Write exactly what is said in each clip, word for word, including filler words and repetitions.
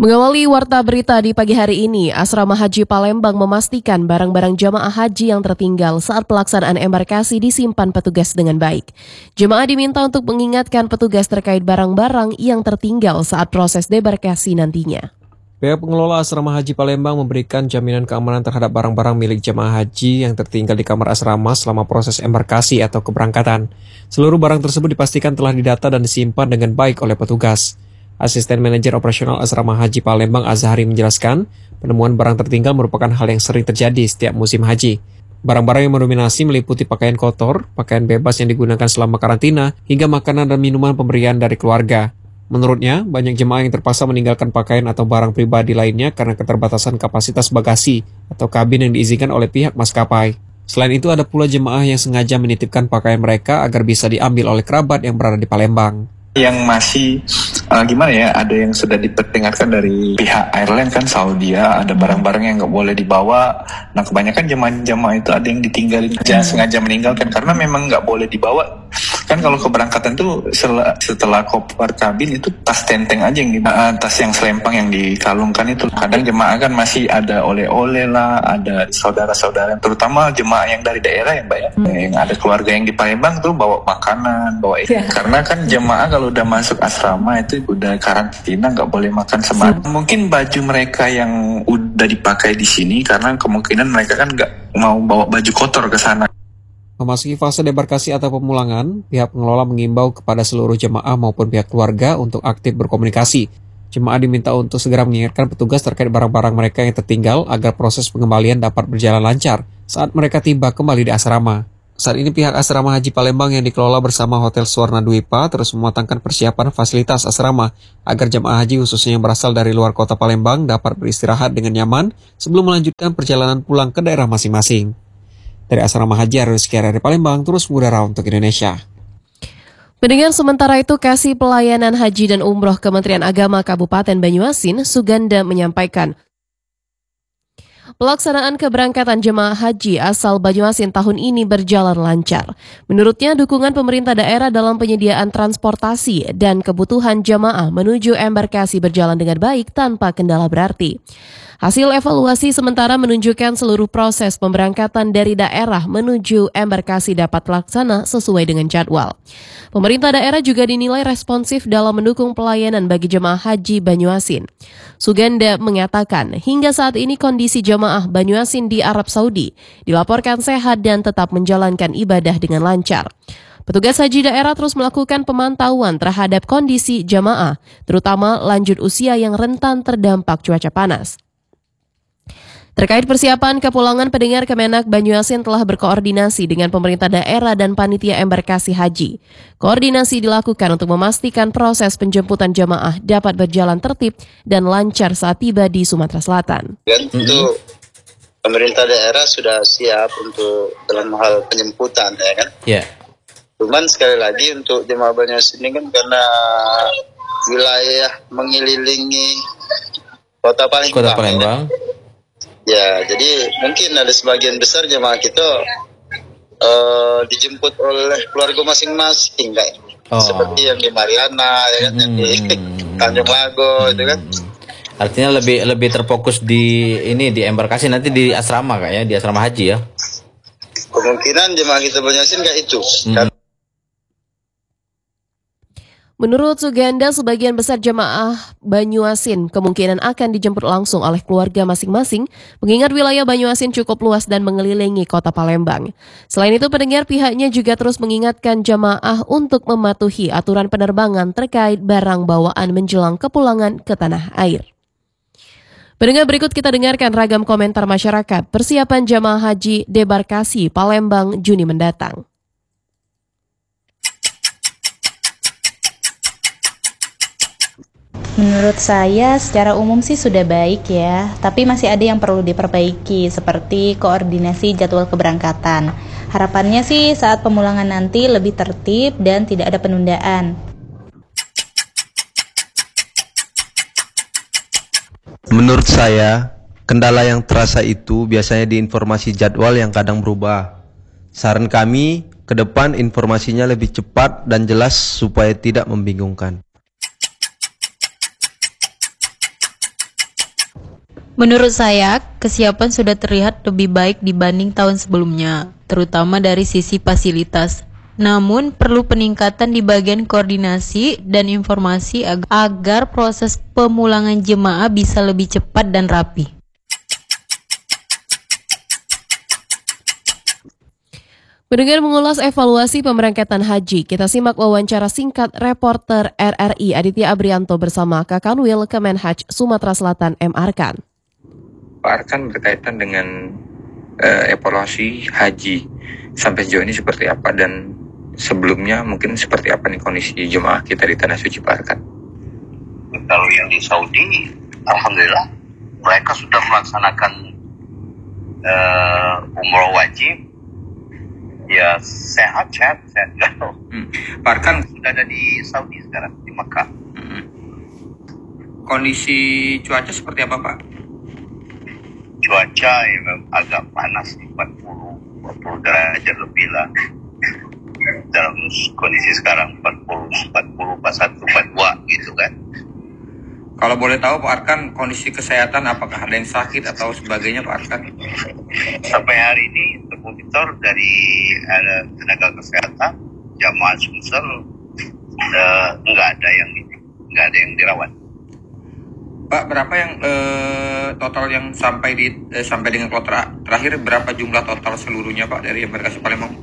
Mengawali warta berita di pagi hari ini, Asrama Haji Palembang memastikan barang-barang jamaah haji yang tertinggal saat pelaksanaan embarkasi disimpan petugas dengan baik. Jemaah diminta untuk mengingatkan petugas terkait barang-barang yang tertinggal saat proses debarkasi nantinya. Pihak pengelola Asrama Haji Palembang memberikan jaminan keamanan terhadap barang-barang milik jemaah haji yang tertinggal di kamar asrama selama proses embarkasi atau keberangkatan. Seluruh barang tersebut dipastikan telah didata dan disimpan dengan baik oleh petugas. Asisten Manajer Operasional Asrama Haji Palembang Azhari menjelaskan, penemuan barang tertinggal merupakan hal yang sering terjadi setiap musim haji. Barang-barang yang mendominasi meliputi pakaian kotor, pakaian bebas yang digunakan selama karantina, hingga makanan dan minuman pemberian dari keluarga. Menurutnya, banyak jemaah yang terpaksa meninggalkan pakaian atau barang pribadi lainnya karena keterbatasan kapasitas bagasi atau kabin yang diizinkan oleh pihak maskapai. Selain itu, ada pula jemaah yang sengaja menitipkan pakaian mereka agar bisa diambil oleh kerabat yang berada di Palembang. Yang masih uh, gimana ya, ada yang sudah diperdengarkan dari pihak airline kan Saudi ya, ada barang-barang yang nggak boleh dibawa. Nah kebanyakan jemaah-jemaah itu ada yang ditinggalin, jangan sengaja meninggalkan karena memang nggak boleh dibawa. Kan kalau keberangkatan tuh setelah, setelah koper kabin itu tas tenteng aja yang di uh, tas yang selempang yang dikalungkan itu. Kadang jemaah kan masih ada oleh-oleh lah, ada saudara-saudara, terutama jemaah yang dari daerah ya mbak ya, hmm. yang ada keluarga yang di Palembang tuh bawa makanan, bawa itu. Yeah. Karena kan jemaah kalau udah masuk asrama itu udah karantina, nggak boleh makan sembarangan. Hmm. Mungkin baju mereka yang udah dipakai di sini karena kemungkinan mereka kan nggak mau bawa baju kotor ke sana. Memasuki fase debarkasi atau pemulangan, pihak pengelola mengimbau kepada seluruh jemaah maupun pihak keluarga untuk aktif berkomunikasi. Jemaah diminta untuk segera mengingatkan petugas terkait barang-barang mereka yang tertinggal agar proses pengembalian dapat berjalan lancar saat mereka tiba kembali di asrama. Saat ini pihak Asrama Haji Palembang yang dikelola bersama Hotel Swarna Dwipa terus mematangkan persiapan fasilitas asrama agar jemaah haji khususnya yang berasal dari luar kota Palembang dapat beristirahat dengan nyaman sebelum melanjutkan perjalanan pulang ke daerah masing-masing. Dari Asrama Haji Rizky dari Palembang terus mengudara untuk Indonesia. Pendengar, sementara itu Kasih Pelayanan Haji dan Umroh Kementerian Agama Kabupaten Banyuasin, Suganda menyampaikan pelaksanaan keberangkatan jemaah haji asal Banyuasin tahun ini berjalan lancar. Menurutnya, dukungan pemerintah daerah dalam penyediaan transportasi dan kebutuhan jemaah menuju embarkasi berjalan dengan baik tanpa kendala berarti. Hasil evaluasi sementara menunjukkan seluruh proses pemberangkatan dari daerah menuju embarkasi dapat terlaksana sesuai dengan jadwal. Pemerintah daerah juga dinilai responsif dalam mendukung pelayanan bagi jemaah haji Banyuasin. Suganda mengatakan, hingga saat ini kondisi jemaah Banyuasin di Arab Saudi dilaporkan sehat dan tetap menjalankan ibadah dengan lancar. Petugas haji daerah terus melakukan pemantauan terhadap kondisi jemaah, terutama lanjut usia yang rentan terdampak cuaca panas. Terkait persiapan kepulangan, pendengar, Kemenak Banyuasin telah berkoordinasi dengan pemerintah daerah dan panitia embarkasi haji. Koordinasi dilakukan untuk memastikan proses penjemputan jemaah dapat berjalan tertib dan lancar saat tiba di Sumatera Selatan. Dan untuk pemerintah daerah sudah siap untuk dalam hal penjemputan, ya kan? Ya. Yeah. Cuman sekali lagi untuk jemaah Banyuasin ini kan karena wilayah mengelilingi kota Palembang. Kota Palembang. Ya. Ya, jadi mungkin ada sebagian besar jemaah kita uh, dijemput oleh keluarga masing-masing, kayak oh. seperti yang di Mariana, ya kan, hmm. di Tanjung Lago, hmm. itu kan. Artinya lebih lebih terfokus di ini di embarkasi nanti di asrama, kayak ya, di asrama haji ya. Kemungkinan jemaah kita Banyuasin kayak itu. Hmm. Menurut Suganda, sebagian besar jemaah Banyuasin kemungkinan akan dijemput langsung oleh keluarga masing-masing, mengingat wilayah Banyuasin cukup luas dan mengelilingi kota Palembang. Selain itu, pendengar, pihaknya juga terus mengingatkan jemaah untuk mematuhi aturan penerbangan terkait barang bawaan menjelang kepulangan ke tanah air. Pendengar, berikut kita dengarkan ragam komentar masyarakat persiapan jemaah haji debarkasi Palembang Juni mendatang. Menurut saya secara umum sih sudah baik ya, tapi masih ada yang perlu diperbaiki seperti koordinasi jadwal keberangkatan. Harapannya sih saat pemulangan nanti lebih tertib dan tidak ada penundaan. Menurut saya, kendala yang terasa itu biasanya di informasi jadwal yang kadang berubah. Saran kami, ke depan informasinya lebih cepat dan jelas supaya tidak membingungkan. Menurut saya, kesiapan sudah terlihat lebih baik dibanding tahun sebelumnya, terutama dari sisi fasilitas. Namun, perlu peningkatan di bagian koordinasi dan informasi ag- agar proses pemulangan jemaah bisa lebih cepat dan rapi. Mendengar mengulas evaluasi pemberangkatan haji, kita simak wawancara singkat reporter R R I Aditya Abrianto bersama Kakanwil Kemenhaj Sumatera Selatan M. Arkan. Pak Arkan berkaitan dengan uh, evaluasi haji sampai sejauh ini seperti apa dan sebelumnya mungkin seperti apa nih kondisi jemaah kita di Tanah Suci Pak Arkan? Kalau yang di Saudi, alhamdulillah mereka sudah melaksanakan uh, umroh wajib. Ya sehat, sehat, sehat. Hmm. Pak Arkan sudah ada di Saudi sekarang, di Makkah. Hmm. Kondisi cuaca seperti apa Pak? Cuaca ya, agak panas, empat puluh derajat lebih lah. Dalam kondisi sekarang empat puluh, empat puluh, empat puluh satu, empat puluh dua gitu kan. Kalau boleh tahu Pak Arkan, kondisi kesehatan apakah ada yang sakit atau sebagainya Pak Arkan? Sampai hari ini termonitor dari ada tenaga kesehatan jamaah Sumsel uh, nggak ada yang nggak ada yang dirawat. Pak, berapa yang uh, total yang sampai di uh, sampai dengan kloter terakhir, berapa jumlah total seluruhnya Pak dari embarkasi Palembang?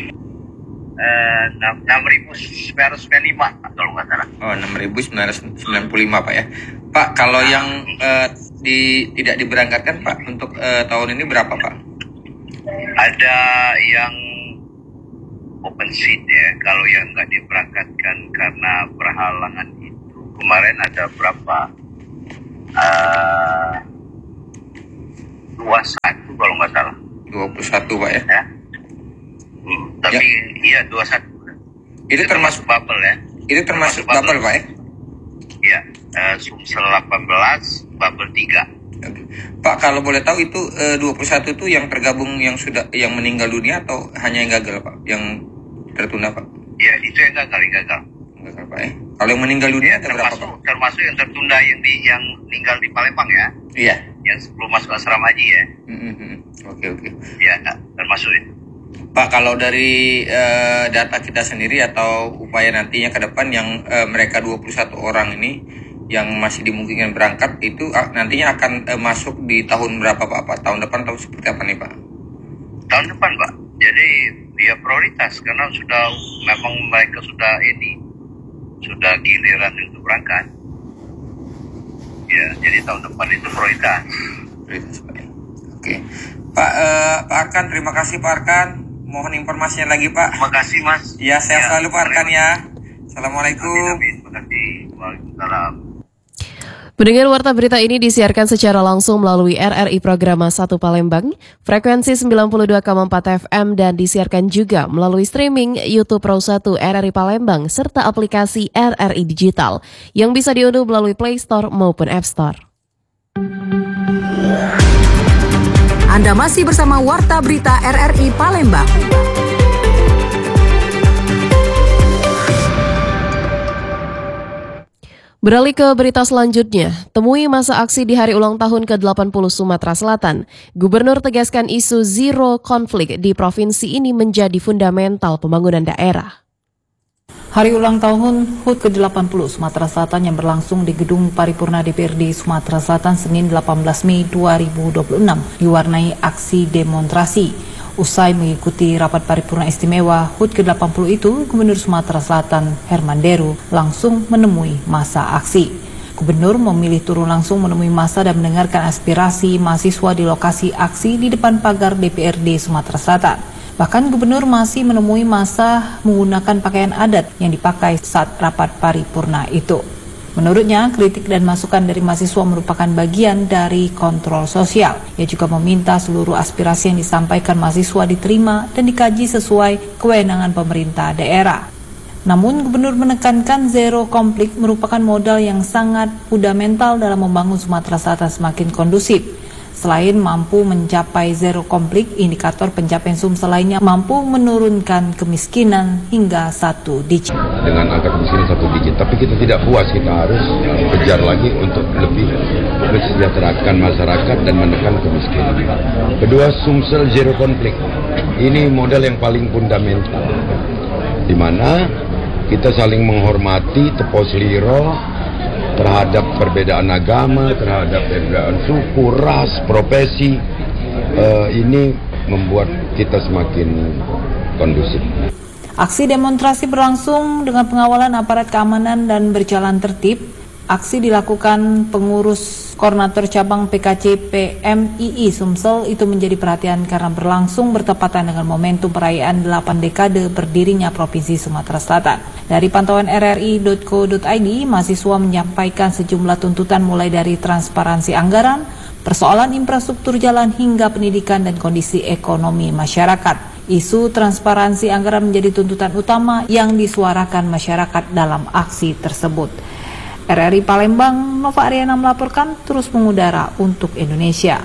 enam ribu sembilan ratus sembilan puluh lima kalau nggak salah. Oh, enam ribu sembilan ratus sembilan puluh lima Pak ya. Pak, kalau nah, yang uh, di tidak diberangkatkan Pak untuk uh, tahun ini berapa Pak? Ada yang open seat ya. Kalau yang nggak diberangkatkan karena berhalangan itu kemarin ada berapa? Uh, dua puluh satu kalau nggak salah. dua puluh satu Pak ya. ya? Hmm, tapi ya. Iya dua puluh satu. Itu termasuk bubble ya. Itu termasuk, termasuk bubble, bubble Pak ya? Iya, uh, Sumsel delapan belas, bubble tiga. Okay. Pak, kalau boleh tahu itu uh, dua puluh satu itu yang tergabung yang sudah yang meninggal dunia atau hanya yang gagal Pak? Yang tertunda Pak? Ya, itu yang gagal, yang gagal. Gagal Pak ya. Kalau yang meninggal dunia ya, ada berapa Pak? Termasuk yang tertunda yang di yang meninggal di Palembang ya. Iya. Yang sebelum masuk asrama haji ya. Mm-hmm. Oke oke. Ya, termasuk itu. Pak, kalau dari uh, data kita sendiri atau upaya nantinya ke depan yang uh, mereka dua puluh satu orang ini yang masih dimungkinkan berangkat itu uh, nantinya akan uh, masuk di tahun berapa Pak? Pak? Tahun depan atau seperti apa nih Pak? Tahun depan Pak. Jadi dia prioritas karena sudah memang mereka sudah ini sudah giliran untuk berangkat. Ya, jadi tahun depan itu prioritas. Prioritas Pak. Oke. Pak uh, Pak Arkan, terima kasih Pak Arkan. Mohon informasinya lagi Pak. Terima kasih Mas. Ya, sehat ya, selalu Pak Arkan ya. Assalamualaikum. Terima kasih. Waalaikumsalam. Pendengar Warta Berita ini disiarkan secara langsung melalui R R I Programa satu Palembang, frekuensi sembilan puluh dua koma empat F M dan disiarkan juga melalui streaming YouTube Pro satu R R I Palembang serta aplikasi R R I Digital yang bisa diunduh melalui Play Store maupun App Store. Anda masih bersama Warta Berita R R I Palembang. Beralih ke berita selanjutnya, temui masa aksi di hari ulang tahun ke delapan puluh Sumatera Selatan. Gubernur tegaskan isu zero konflik di provinsi ini menjadi fundamental pembangunan daerah. Hari ulang tahun H U T ke delapan puluh Sumatera Selatan yang berlangsung di Gedung Paripurna D P R D Sumatera Selatan Senin delapan belas Mei dua ribu dua puluh enam diwarnai aksi demonstrasi. Usai mengikuti rapat paripurna istimewa H U T ke delapan puluh itu, Gubernur Sumatera Selatan Herman Deru langsung menemui massa aksi. Gubernur memilih turun langsung menemui massa dan mendengarkan aspirasi mahasiswa di lokasi aksi di depan pagar D P R D Sumatera Selatan. Bahkan Gubernur masih menemui massa menggunakan pakaian adat yang dipakai saat rapat paripurna itu. Menurutnya, kritik dan masukan dari mahasiswa merupakan bagian dari kontrol sosial. Ia juga meminta seluruh aspirasi yang disampaikan mahasiswa diterima dan dikaji sesuai kewenangan pemerintah daerah. Namun, Gubernur menekankan zero konflik merupakan modal yang sangat fundamental dalam membangun Sumatera Selatan semakin kondusif. Selain mampu mencapai zero konflik, indikator pencapaian Sumsel lainnya mampu menurunkan kemiskinan hingga satu digit. Dengan angka kemiskinan satu digit, tapi kita tidak puas, kita harus kejar lagi untuk lebih mensejahterakan masyarakat dan menekan kemiskinan. Kedua, Sumsel zero konflik. Ini modal yang paling fundamental, di mana kita saling menghormati, tepos liro terhadap perbedaan agama, terhadap perbedaan suku, ras, profesi. Uh, ini membuat kita semakin kondusif. Aksi demonstrasi berlangsung dengan pengawalan aparat keamanan dan berjalan tertib. Aksi dilakukan pengurus koordinator cabang P K C P M I I Sumsel itu menjadi perhatian karena berlangsung bertepatan dengan momentum perayaan delapan dekade berdirinya Provinsi Sumatera Selatan. Dari pantauan R R I dot co dot I D, mahasiswa menyampaikan sejumlah tuntutan mulai dari transparansi anggaran, persoalan infrastruktur jalan hingga pendidikan dan kondisi ekonomi masyarakat. Isu transparansi anggaran menjadi tuntutan utama yang disuarakan masyarakat dalam aksi tersebut. R R I Palembang, Nova Ariana melaporkan, terus mengudara untuk Indonesia.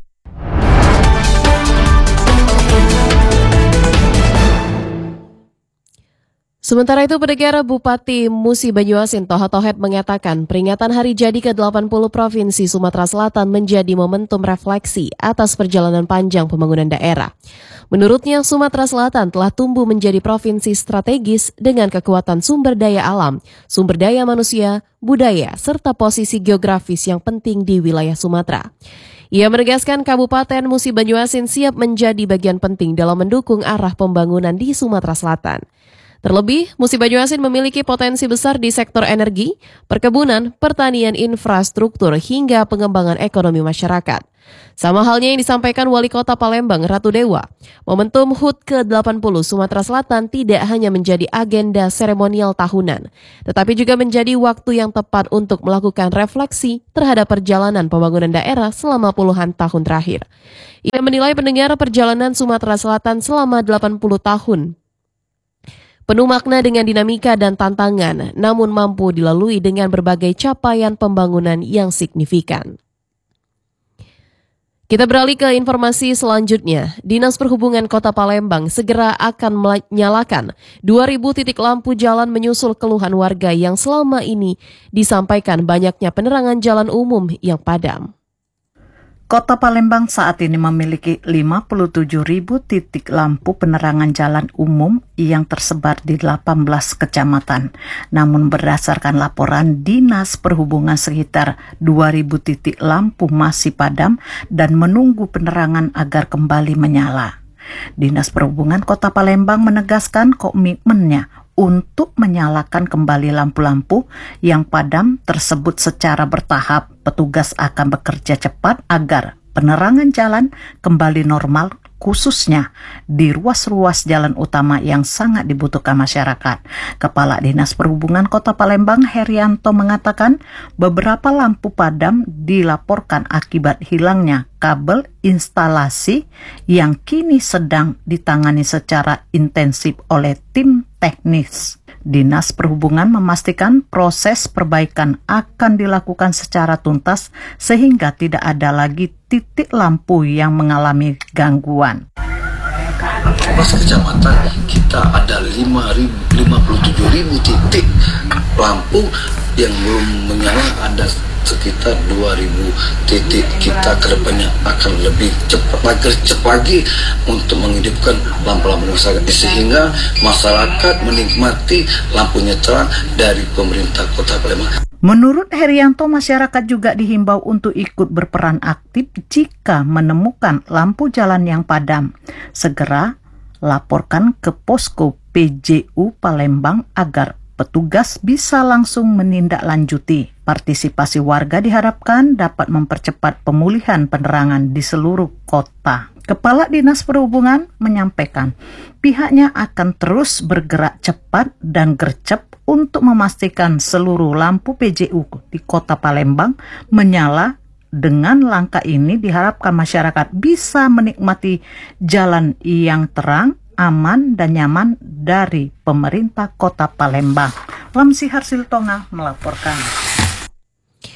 Sementara itu, Pendegara Bupati Musi Banyuasin Toha Tohet mengatakan peringatan hari jadi ke delapan puluh Provinsi Sumatera Selatan menjadi momentum refleksi atas perjalanan panjang pembangunan daerah. Menurutnya, Sumatera Selatan telah tumbuh menjadi provinsi strategis dengan kekuatan sumber daya alam, sumber daya manusia, budaya, serta posisi geografis yang penting di wilayah Sumatera. Ia menegaskan Kabupaten Musi Banyuasin siap menjadi bagian penting dalam mendukung arah pembangunan di Sumatera Selatan. Terlebih, Musi Banyuasin memiliki potensi besar di sektor energi, perkebunan, pertanian, infrastruktur, hingga pengembangan ekonomi masyarakat. Sama halnya yang disampaikan Wali Kota Palembang, Ratu Dewa. Momentum H U T ke delapan puluh Sumatera Selatan tidak hanya menjadi agenda seremonial tahunan, tetapi juga menjadi waktu yang tepat untuk melakukan refleksi terhadap perjalanan pembangunan daerah selama puluhan tahun terakhir. Ia menilai pendengar perjalanan Sumatera Selatan selama delapan puluh tahun penuh makna dengan dinamika dan tantangan, namun mampu dilalui dengan berbagai capaian pembangunan yang signifikan. Kita beralih ke informasi selanjutnya. Dinas Perhubungan Kota Palembang segera akan menyalakan dua ribu titik lampu jalan menyusul keluhan warga yang selama ini disampaikan banyaknya penerangan jalan umum yang padam. Kota Palembang saat ini memiliki lima puluh tujuh ribu titik lampu penerangan jalan umum yang tersebar di delapan belas kecamatan. Namun berdasarkan laporan Dinas Perhubungan sekitar dua ribu titik lampu masih padam dan menunggu penerangan agar kembali menyala. Dinas Perhubungan Kota Palembang menegaskan komitmennya untuk menyalakan kembali lampu-lampu yang padam tersebut secara bertahap. Petugas akan bekerja cepat agar penerangan jalan kembali normal, khususnya di ruas-ruas jalan utama yang sangat dibutuhkan masyarakat. Kepala Dinas Perhubungan Kota Palembang, Herianto, mengatakan beberapa lampu padam dilaporkan akibat hilangnya kabel instalasi yang kini sedang ditangani secara intensif oleh tim teknis. Dinas Perhubungan memastikan proses perbaikan akan dilakukan secara tuntas sehingga tidak ada lagi titik lampu yang mengalami gangguan. Mas kecamatan kita ada lima puluh tujuh ribu titik lampu yang belum menyala, ada sekitar dua ribu titik. Kita kedepannya akan lebih cepat lagi, cepat lagi untuk menghidupkan lampu-lampu masyarakat sehingga masyarakat menikmati lampunya terang dari pemerintah Kota Palembang. Menurut Herianto, masyarakat juga dihimbau untuk ikut berperan aktif jika menemukan lampu jalan yang padam. Segera laporkan ke posko P J U Palembang agar petugas bisa langsung menindaklanjuti. Partisipasi warga diharapkan dapat mempercepat pemulihan penerangan di seluruh kota. Kepala Dinas Perhubungan menyampaikan pihaknya akan terus bergerak cepat dan gercep untuk memastikan seluruh lampu P J U di Kota Palembang menyala. Dengan langkah ini diharapkan masyarakat bisa menikmati jalan yang terang, aman dan nyaman dari pemerintah Kota Palembang. Lamsi Harsil Tonga melaporkan.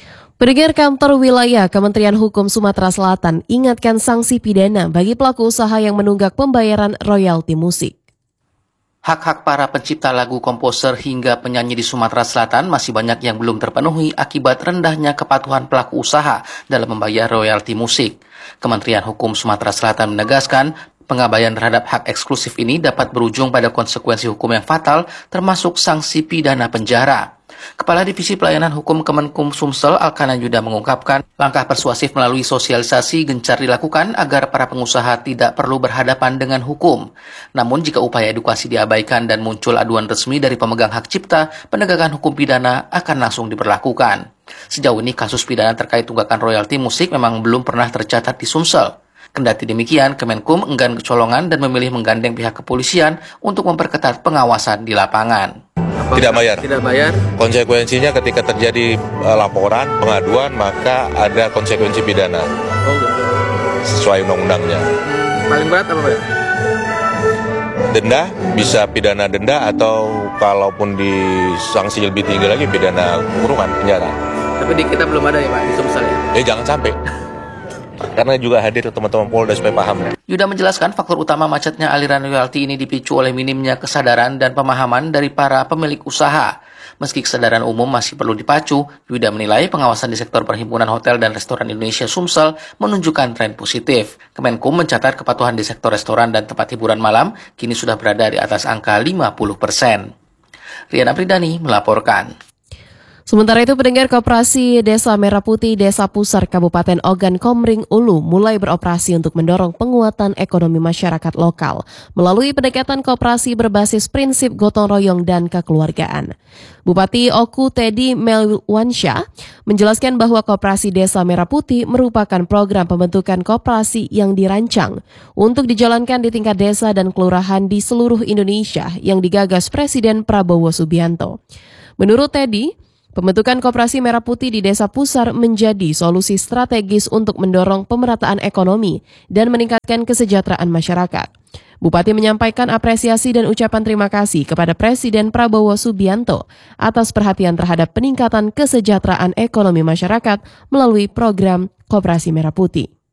Pendengar, kantor wilayah Kementerian Hukum Sumatera Selatan ingatkan sanksi pidana bagi pelaku usaha yang menunggak pembayaran royalti musik. Hak-hak para pencipta lagu, komposer hingga penyanyi di Sumatera Selatan masih banyak yang belum terpenuhi akibat rendahnya kepatuhan pelaku usaha dalam membayar royalti musik. Kementerian Hukum Sumatera Selatan menegaskan pengabaian terhadap hak eksklusif ini dapat berujung pada konsekuensi hukum yang fatal termasuk sanksi pidana penjara. Kepala Divisi Pelayanan Hukum Kemenkum Sumsel Alkana Yuda mengungkapkan langkah persuasif melalui sosialisasi gencar dilakukan agar para pengusaha tidak perlu berhadapan dengan hukum. Namun jika upaya edukasi diabaikan dan muncul aduan resmi dari pemegang hak cipta, penegakan hukum pidana akan langsung diberlakukan. Sejauh ini kasus pidana terkait tunggakan royalti musik memang belum pernah tercatat di Sumsel. Kendati demikian, Kemenkum enggan kecolongan dan memilih menggandeng pihak kepolisian untuk memperketat pengawasan di lapangan. Tidak bayar. Tidak bayar. Konsekuensinya ketika terjadi uh, laporan, pengaduan, maka ada konsekuensi pidana. Oh, gitu. Sesuai undang-undangnya. Paling berat apa, Pak? Denda, bisa pidana denda atau kalaupun di sanksi lebih tinggi lagi pidana kurungan penjara. Tapi di kita belum ada ya, Pak, di Sumsel ya? Eh, jangan sampai. Karena juga hadir teman-teman Polda supaya paham. Yuda menjelaskan faktor utama macetnya aliran royalti ini dipicu oleh minimnya kesadaran dan pemahaman dari para pemilik usaha. Meski kesadaran umum masih perlu dipacu, Yuda menilai pengawasan di sektor perhimpunan hotel dan restoran Indonesia Sumsel menunjukkan tren positif. Kemenkum mencatat kepatuhan di sektor restoran dan tempat hiburan malam kini sudah berada di atas angka lima puluh persen. Riana Pridani melaporkan. Sementara itu, pendengar, Koperasi Desa Merah Putih Desa Pusar Kabupaten Ogan Komering Ulu mulai beroperasi untuk mendorong penguatan ekonomi masyarakat lokal melalui pendekatan koperasi berbasis prinsip gotong royong dan kekeluargaan. Bupati Oku Teddy Melwansyah menjelaskan bahwa Koperasi Desa Merah Putih merupakan program pembentukan koperasi yang dirancang untuk dijalankan di tingkat desa dan kelurahan di seluruh Indonesia yang digagas Presiden Prabowo Subianto. Menurut Teddy, pembentukan Koperasi Merah Putih di Desa Pusar menjadi solusi strategis untuk mendorong pemerataan ekonomi dan meningkatkan kesejahteraan masyarakat. Bupati menyampaikan apresiasi dan ucapan terima kasih kepada Presiden Prabowo Subianto atas perhatian terhadap peningkatan kesejahteraan ekonomi masyarakat melalui program Koperasi Merah Putih.